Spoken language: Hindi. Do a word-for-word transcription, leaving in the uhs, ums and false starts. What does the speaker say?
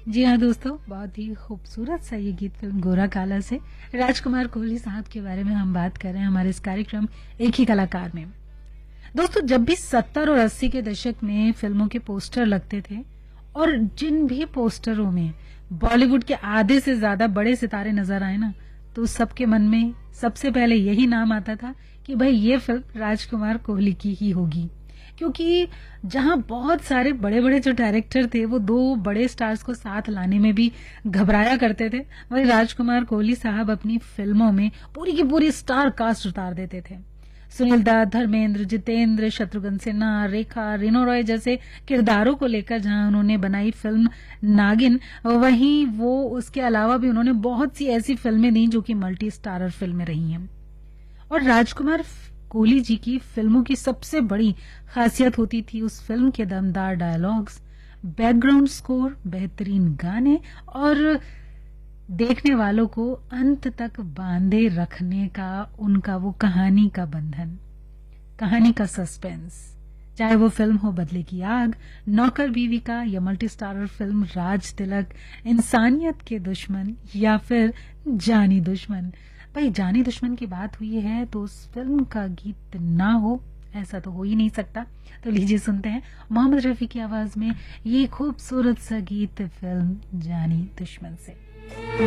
जी हाँ दोस्तों, बहुत ही खूबसूरत सा ये गीत फिल्म गोरा काला से राजकुमार कोहली साहब के बारे में हम बात कर रहे हैं हमारे इस कार्यक्रम एक ही कलाकार में। दोस्तों, जब भी सत्तर और अस्सी के दशक में फिल्मों के पोस्टर लगते थे और जिन भी पोस्टरों में बॉलीवुड के आधे से ज्यादा बड़े सितारे नजर आए ना, तो सबके मन में सबसे पहले यही नाम आता था कि भाई ये फिल्म राजकुमार कोहली की ही होगी। क्योंकि जहां बहुत सारे बड़े बड़े जो डायरेक्टर थे वो दो बड़े स्टार्स को साथ लाने में भी घबराया करते थे, वही राजकुमार कोहली साहब अपनी फिल्मों में पूरी की पूरी स्टार कास्ट उतार देते थे। सुनील दत्त, धर्मेंद्र, जितेंद्र, शत्रुघ्न सिन्हा, रेखा, रीनो रॉय जैसे किरदारों को लेकर जहां उन्होंने बनाई फिल्म नागिन, वहीं वो उसके अलावा भी उन्होंने बहुत सी ऐसी फिल्में दी जो कि मल्टी स्टारर फिल्में रही हैं। और राजकुमार कोहली जी की फिल्मों की सबसे बड़ी खासियत होती थी उस फिल्म के दमदार डायलॉग्स, बैकग्राउंड स्कोर, बेहतरीन गाने और देखने वालों को अंत तक बांधे रखने का उनका वो कहानी का बंधन, कहानी का सस्पेंस। चाहे वो फिल्म हो बदले की आग, नौकर बीवी का, या multi starrer film Raj Tilak, इंसानियत के दुश्मन, या फिर जानी दुश्मन। भाई, जानी दुश्मन की बात हुई है तो उस फिल्म का गीत ना हो ऐसा तो हो ही नहीं सकता। तो लीजिए सुनते हैं मोहम्मद रफी की आवाज में ये खूबसूरत सा गीत फिल्म जानी दुश्मन से।